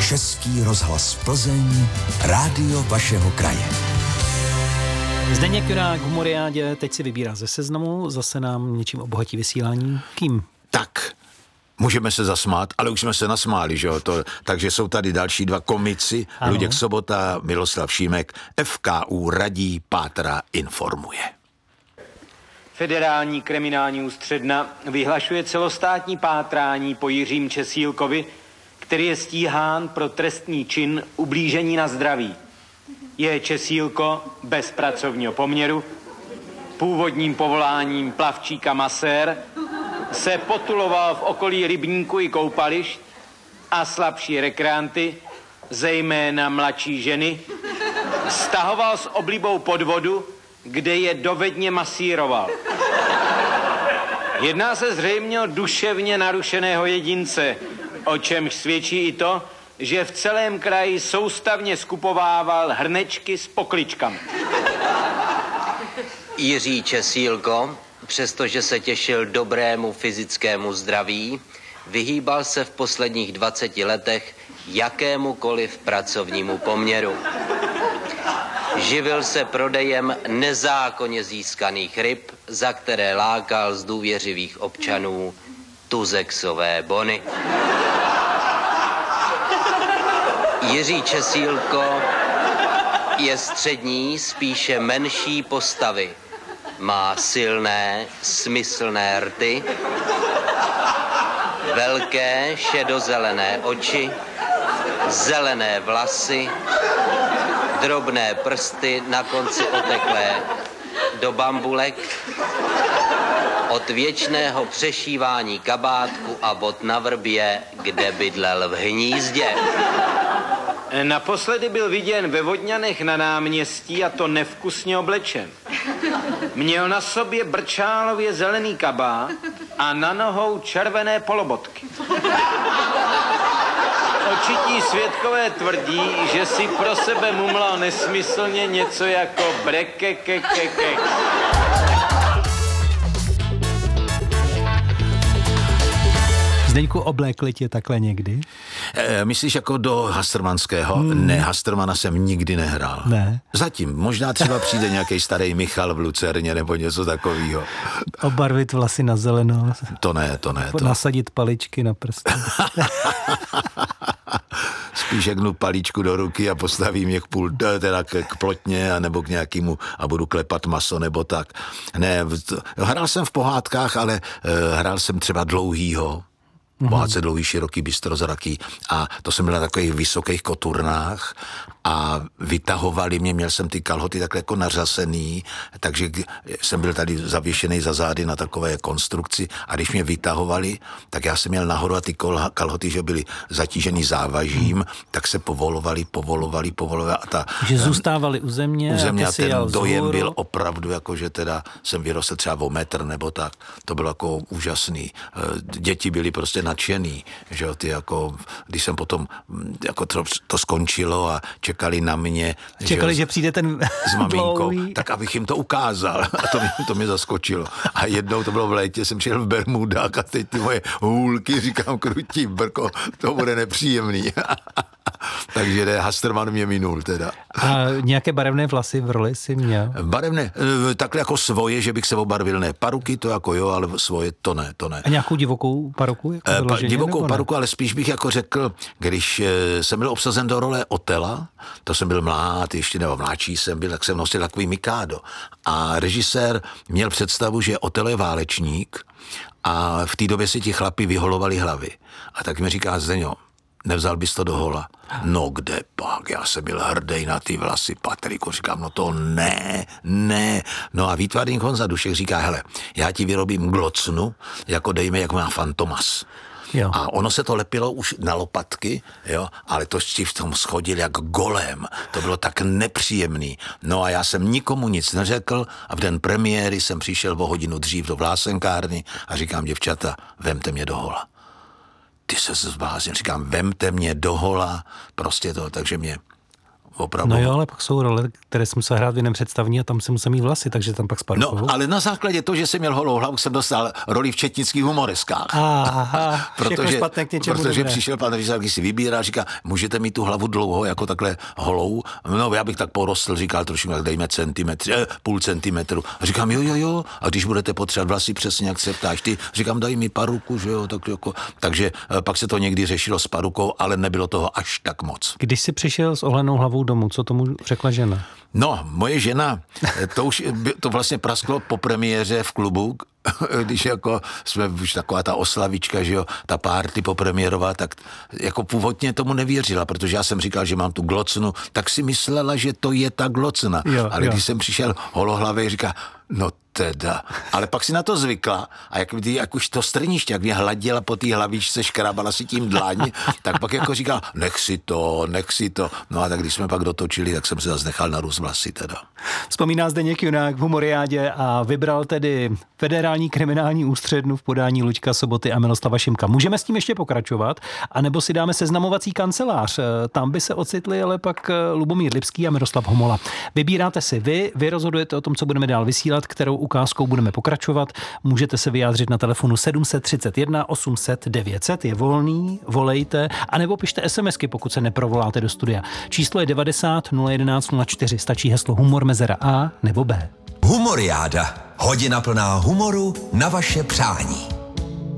Český rozhlas Plzeň, rádio vašeho kraje. Zdeněk Jurák v Humoriádě teď si vybírá ze seznamu, zase nám něčím obohatí vysílání. Kým? Tak, můžeme se zasmát, ale už jsme se nasmáli, že jo? Takže jsou tady další dva komici, ano. Luděk Sobota, Miloslav Šimek, FKÚ radí, pátrá, informuje. Federální kriminální ústředna vyhlašuje celostátní pátrání po Jiřím Česílkovi, který je stíhán pro trestný čin ublížení na zdraví. Je Česílko bez pracovního poměru, původním povoláním plavčík a masér, se potuloval v okolí rybníku i koupališť a slabší rekreanty, zejména mladší ženy, stahoval s oblibou pod vodu, kde je dovedně masíroval. Jedná se zřejmě o duševně narušeného jedince, o čemž svědčí i to, že v celém kraji soustavně skupovával hrnečky s pokličkami. Jiří Česílko, přestože se těšil dobrému fyzickému zdraví, vyhýbal se v posledních 20 letech jakémukoliv pracovnímu poměru. Živil se prodejem nezákonně získaných ryb, za které lákal z důvěřivých občanů tuzexové bony. Jiří Česílko je střední, spíše menší postavy. Má silné, smyslné rty, velké šedozelené oči, zelené vlasy, drobné prsty na konci oteklé do bambulek, od věčného přešívání kabátku a bot na vrbě, kde bydlel v hnízdě. Naposledy byl viděn ve Vodňanech na náměstí, a to nevkusně oblečen. Měl na sobě brčálově zelený kabát a na nohou červené polobotky. Očití svědkové tvrdí, že si pro sebe mumlal nesmyslně něco jako brekekekekek. Zdeňku, oblékli tě takhle někdy? Myslíš jako do Hastrmanského? Ne, Hastrmana jsem nikdy nehrál. Ne. Zatím. Možná třeba přijde nějaký starý Michal v Lucerně nebo něco takového. Obarvit vlasy na zeleno. To ne. Nasadit paličky na prsty. Spíš jeknu palíčku do ruky a postavím je k plotně a nebo k nějakému a budu klepat maso nebo tak. Ne, hrál jsem v pohádkách, ale hrál jsem třeba Dlouhýho. Bohatce dlouhý, široký, bystrozraký, a to jsem byl na takových vysokých koturnách a vytahovali mě, měl jsem ty kalhoty takhle jako nařasený, takže jsem byl tady zavěšený za zády na takové konstrukci a když mě vytahovali, tak já jsem měl nahoru a ty kalhoty, že byly zatížený závažím, tak se povolovali a že zůstávali u země a ten dojem byl opravdu, jako že teda jsem vyrostl třeba o metr nebo tak, to bylo jako úžasný. Děti byly prostě nadšený, že ty jako, když jsem potom jako to skončilo a čekali na mě. Že přijde ten s maminkou, dlouhý. Tak abych jim to ukázal. A to mě zaskočilo. A jednou to bylo v létě, jsem přijel v bermudách a teď ty moje hůlky, říkám, krutí brko, to bude nepříjemný. Takže Hastrman mě minul teda. A nějaké barevné vlasy v roli si měl? Barevné, takhle jako svoje, že bych se obarvil, ne. Paruky to jako jo, ale svoje to ne. A nějakou divokou paruku? Jako divokou paruku, ale spíš bych jako řekl, když jsem byl obsazen do role Otela, to jsem byl mlád, ještě nebo mladší jsem byl, tak jsem nosil takový mikádo. A režisér měl představu, že Otelo je válečník a v té době si ti chlapi vyholovali hlavy. A tak mi říká: Zdeňo, nevzal bys to do hola? No kde pak, já jsem byl hrdý na ty vlasy, Patriku, říkám, no to ne. No a výtvarník Honza Dušek říká: hele, já ti vyrobím glocnu, jako dejme, jak má Fantomas. Jo. A ono se to lepilo už na lopatky, jo, ale to si v tom schodil jak golem. To bylo tak nepříjemný. No a já jsem nikomu nic neřekl a v den premiéry jsem přišel o hodinu dřív do vlásenkárny a říkám: děvčata, vemte mě do hola. Ty se zbláznil, říkám: vemte mě do hola, prostě to, takže mě opravdu. No jo, ale pak jsou role, které jsem musel hrát v jiném představení a tam se musel mít vlasy, takže tam pak spadl. No, ale na základě toho, že jsem měl holou hlavu, jsem dostal roli v četnických humoreskách. Aha, protože přišel pan režisér, když si vybírá, říká, můžete mít tu hlavu dlouho, jako takhle holou. No, já bych tak porostl, říkal trošku, tak dejme půl centimetru. A říkám, jo. A když budete potřebovat vlasy přesně, jak se ptáš ty, říkám, daj mi paruku, že jo, tak jako. Takže pak se to někdy řešilo s parukou, ale nebylo toho až tak moc. Když jsi přišel s oholenou hlavou domů, co tomu řekla žena? No, moje žena, to vlastně prasklo po premiéře v klubu, když jako jsme už taková ta oslavička, že jo, ta party popremiérová, tak jako původně tomu nevěřila, protože já jsem říkal, že mám tu glocnu, tak si myslela, že to je ta glocna. Ale když jsem přišel holohlavě, říká, no teda. Ale pak si na to zvykla a jak už to strniště, jak mě hladila po té hlavičce, škrábala si tím dlaň, tak pak jako říkala, nech si to. No a tak když jsme pak dotočili, tak jsem se zase nechal narůst vlasy teda. Vzpomíná Zdeněk Junák v Humoriádě a vybral tedy Federální kriminální ústřednu v podání Luďka Soboty a Miloslava Šimka. Můžeme s tím ještě pokračovat, anebo si dáme seznamovací kancelář. Tam by se ocitli ale pak Lubomír Lipský a Miroslav Homola. Vybíráte si vy rozhodujete o tom, co budeme dál vysílat, kterou ukázkou budeme pokračovat. Můžete se vyjádřit na telefonu 731 800 900, je volný, volejte, anebo pište SMSky, pokud se neprovoláte do studia. Číslo je 90 011 04, stačí heslo humor mezera A nebo B. Humoriáda. Hodina plná humoru na vaše přání.